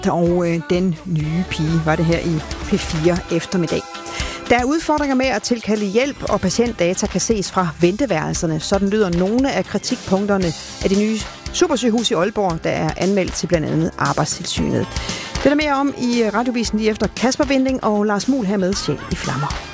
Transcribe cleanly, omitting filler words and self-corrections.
og den nye pige var det her i P4 eftermiddag. Der er udfordringer med at tilkalde hjælp, og patientdata kan ses fra venteværelserne. Sådan lyder nogle af kritikpunkterne af det nye supersygehus i Aalborg, der er anmeldt til blandt andet Arbejdstilsynet. Det er der mere om i Radiovisen lige efter Kasper Winding og Lars Muhl her med Sjæl i Flammer.